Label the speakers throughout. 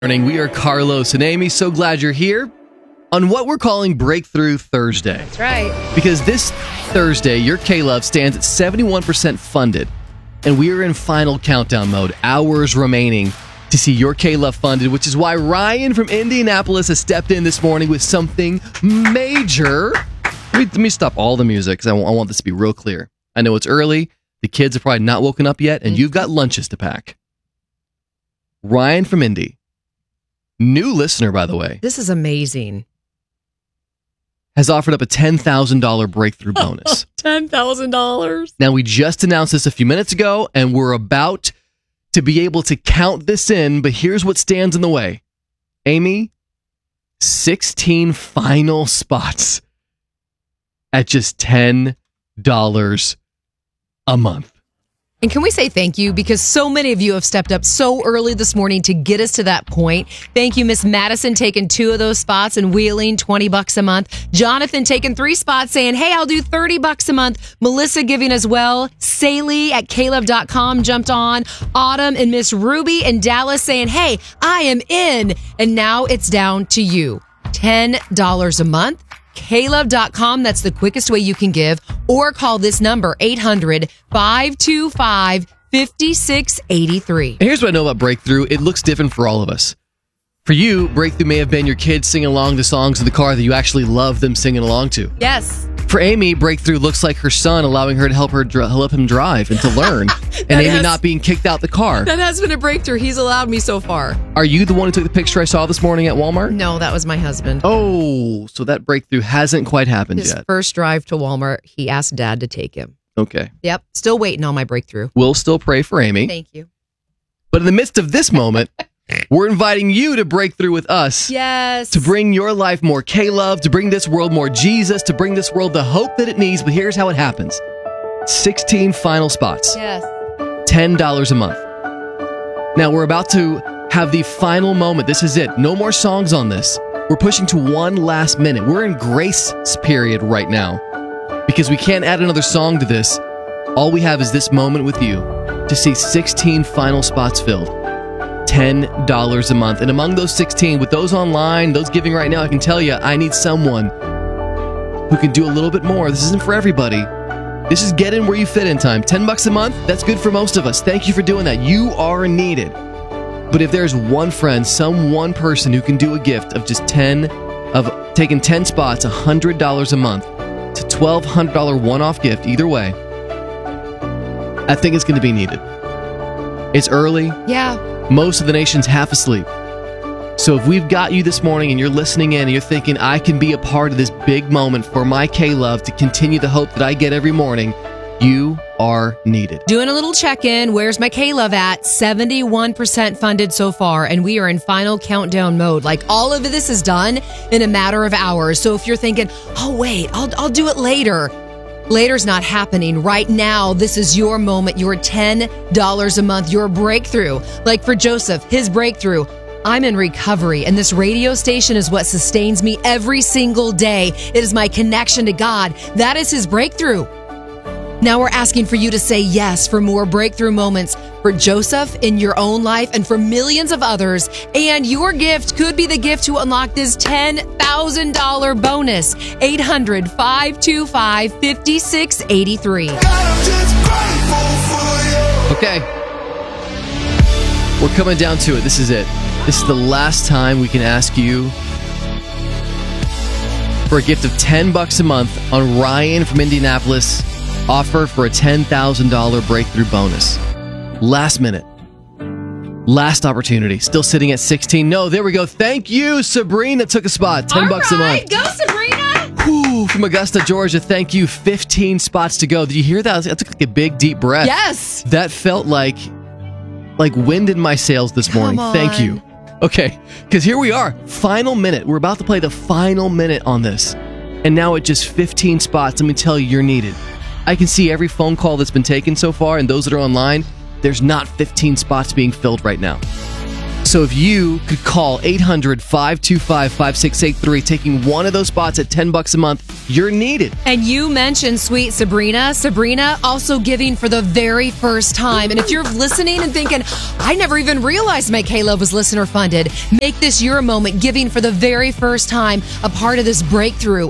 Speaker 1: Morning. We are Carlos and Amy. So glad you're here on what we're calling Breakthrough Thursday.
Speaker 2: That's right.
Speaker 1: Because this Thursday, your K-Love stands at 71% funded, and we are in final countdown mode. Hours remaining to see your K-Love funded, which is why Ryan from Indianapolis has stepped in this morning with something major. Let me stop all the music because I want this to be real clear. I know it's early. The kids are probably not woken up yet, and you've got lunches to pack. Ryan from Indy. New listener, by the way.
Speaker 2: This is amazing.
Speaker 1: Has offered up a $10,000 breakthrough bonus.
Speaker 2: $10,000.
Speaker 1: Now, we just announced this a few minutes ago, and we're about to be able to count this in, but here's what stands in the way. Amy, 16 final spots at just $10 a month.
Speaker 2: And can we say thank you? Because so many of you have stepped up so early this morning to get us to that point. Thank you, Miss Madison, taking 2 of those spots and wheeling $20 a month. Jonathan taking 3 spots saying, hey, I'll do $30 a month. Melissa giving as well. Saley at caleb.com jumped on. Autumn and Miss Ruby in Dallas saying, hey, I am in. And now it's down to you. $10 a month. caleb.com, that's the quickest way you can give, or call this number 800-525-5683.
Speaker 1: Here's what I know about Breakthrough. It looks different for all of us. For you, Breakthrough may have been your kids singing along to songs in the car that you actually love them singing along to.
Speaker 2: Yes.
Speaker 1: For Amy, Breakthrough looks like her son allowing her to help him drive and to learn, and Amy not being kicked out the car.
Speaker 2: That has been a breakthrough. He's allowed me so far.
Speaker 1: Are you the one who took the picture I saw this morning at Walmart?
Speaker 2: No, that was my husband.
Speaker 1: Oh, so that breakthrough hasn't quite happened
Speaker 2: His
Speaker 1: yet.
Speaker 2: first drive to Walmart, he asked Dad to take him.
Speaker 1: Okay.
Speaker 2: Yep, still waiting on my breakthrough.
Speaker 1: We'll still pray for Amy.
Speaker 2: Thank you.
Speaker 1: But in the midst of this moment, we're inviting you to break through with us.
Speaker 2: Yes.
Speaker 1: To bring your life more K-Love, to bring this world more Jesus, to bring this world the hope that it needs. But here's how it happens. 16 final spots.
Speaker 2: Yes.
Speaker 1: $10 a month. Now, we're about to have the final moment. This is it. No more songs on this. We're pushing to one last minute. We're in grace period right now because we can't add another song to this. All we have is this moment with you to see 16 final spots filled. $10 a month. And among those 16, with those online, those giving right now, I can tell you, I need someone who can do a little bit more. This isn't for everybody. This is get in where you fit in time. $10 a month, that's good for most of us. Thank you for doing that. You are needed. But if there's one friend, one person who can do a gift of just taking 10 spots, $100 a month, to $1,200 one-off gift, either way, I think it's going to be needed. It's early.
Speaker 2: Yeah.
Speaker 1: Most of the nation's half asleep. So if we've got you this morning and you're listening in and you're thinking, I can be a part of this big moment for my K-Love to continue the hope that I get every morning, you are needed.
Speaker 2: Doing a little check-in. Where's my K-Love at? 71% funded so far, and we are in final countdown mode. Like, all of this is done in a matter of hours. So if you're thinking, oh, wait, I'll do it later. Later's not happening. Right now, this is your moment, your $10 a month, your breakthrough. Like for Joseph, his breakthrough. I'm in recovery, and this radio station is what sustains me every single day. It is my connection to God. That is his breakthrough. Now we're asking for you to say yes for more breakthrough moments for Joseph in your own life and for millions of others. And your gift could be the gift to unlock this $10,000 bonus. 800-525-5683.
Speaker 1: Okay. We're coming down to it. This is it. This is the last time we can ask you for a gift of $10 a month on Ryan from Indianapolis. Offer for a $10,000 breakthrough bonus. Last minute. Last opportunity. Still sitting at 16. No, there we go. Thank you, Sabrina took a spot. $10 a month.
Speaker 2: Go, Sabrina.
Speaker 1: Whew, from Augusta, Georgia. Thank you. 15 spots to go. Did you hear that? I took like a big, deep breath.
Speaker 2: Yes.
Speaker 1: That felt like wind in my sails this morning.
Speaker 2: Come on.
Speaker 1: Thank you. Okay, because here we are. Final minute. We're about to play the final minute on this. And now at just 15 spots, let me tell you, you're needed. I can see every phone call that's been taken so far, and those that are online, there's not 15 spots being filled right now. So if you could call 800-525-5683, taking one of those spots at $10 a month, you're needed.
Speaker 2: And you mentioned sweet Sabrina. Sabrina also giving for the very first time. And if you're listening and thinking, I never even realized my K-Love was listener funded, make this your moment, giving for the very first time, a part of this breakthrough.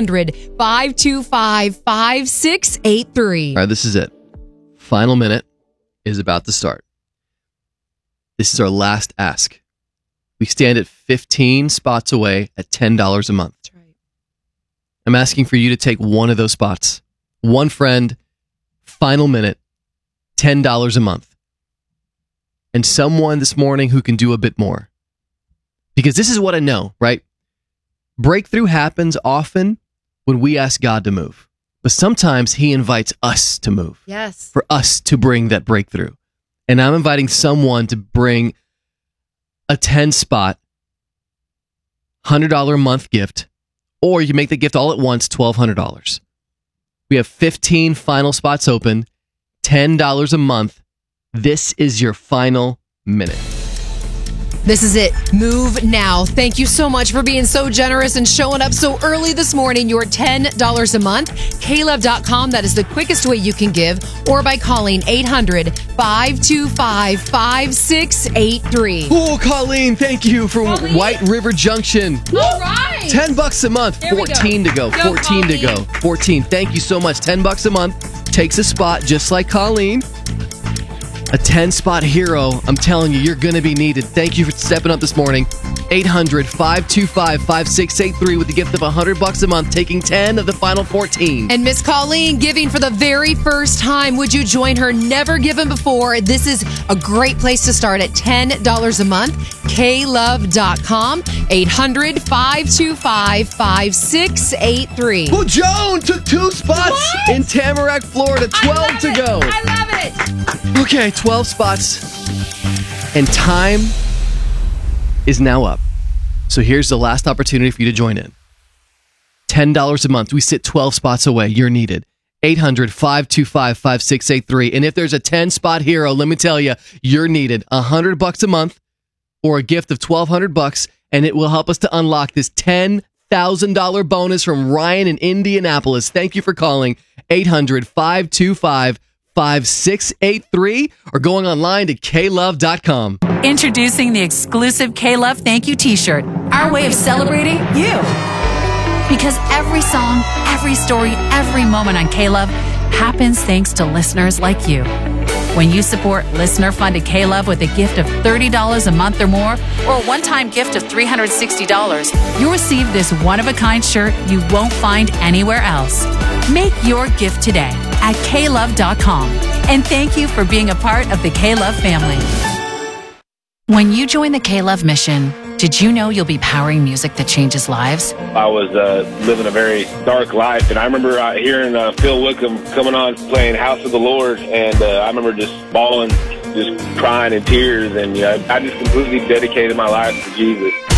Speaker 2: 800-525-5683.
Speaker 1: All right, this is it. Final minute is about to start. This is our last ask. We stand at 15 spots away at $10 a month.
Speaker 2: That's right.
Speaker 1: I'm asking for you to take one of those spots. One friend, final minute, $10 a month. And someone this morning who can do a bit more. Because this is what I know, right? Breakthrough happens often when we ask God to move. But sometimes he invites us to move.
Speaker 2: Yes.
Speaker 1: For us to bring that breakthrough. And I'm inviting someone to bring a 10 spot, $100 a month gift, or you can make the gift all at once, $1,200. We have 15 final spots open, $10 a month. This is your final minute.
Speaker 2: This is it. Move now. Thank you so much for being so generous and showing up so early this morning. Your $10 a month. KLove.com. That is the quickest way you can give, or by calling 800-525-5683.
Speaker 1: Oh, Colleen, thank you for White River Junction.
Speaker 2: All right.
Speaker 1: $10 a month.
Speaker 2: There we
Speaker 1: 14
Speaker 2: go.
Speaker 1: to go.
Speaker 2: Go,
Speaker 1: 14 to
Speaker 2: Colleen.
Speaker 1: go. 14. Thank you so much. $10 a month. Takes a spot just like Colleen. A 10-spot hero. I'm telling you, you're going to be needed. Thank you for stepping up this morning. 800-525-5683 with the gift of $100 a month, taking 10 of the final 14.
Speaker 2: And Miss Colleen giving for the very first time. Would you join her? Never given before. This is a great place to start at $10 a month. KLove.com. 800-525-5683.
Speaker 1: Well, Joan took 2 spots in Tamarack, Florida. 12 to go.
Speaker 2: I love it.
Speaker 1: Okay, 12 spots. And time is now up. So here's the last opportunity for you to join in. $10 a month. We sit 12 spots away. You're needed. 800-525-5683. And if there's a 10-spot hero, let me tell you, you're needed. $100 a month or a gift of $1,200, and it will help us to unlock this $10,000 bonus from Ryan in Indianapolis. Thank you for calling 800-525-5683 or going online to klove.com.
Speaker 3: Introducing the exclusive K-Love Thank You t-shirt, our way of celebrating you. Because every song, every story, every moment on K-Love happens thanks to listeners like you. When you support listener-funded K-Love with a gift of $30 a month or more, or a one-time gift of $360, you'll receive this one-of-a-kind shirt you won't find anywhere else. Make your gift today at klove.com. And thank you for being a part of the K-Love family. When you join the K-Love mission, did you know you'll be powering music that changes lives?
Speaker 4: I was living a very dark life, and I remember hearing Phil Wickham coming on playing House of the Lord, and I remember just bawling, just crying in tears, and I just completely dedicated my life to Jesus.